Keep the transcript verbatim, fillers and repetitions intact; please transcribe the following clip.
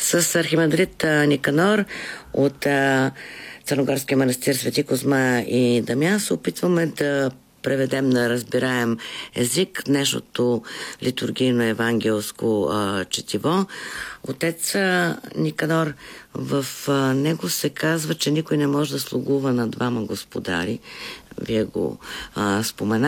с архимандрит Никанор от а, Църногорския манастир Свети Козма и Дамян се опитваме да преведем на разбираем език днешното литургийно евангелско а, четиво. Отец а, Никанор, в а, него се казва, че никой не може да слугува на двама господари. Вие го а, споменахте.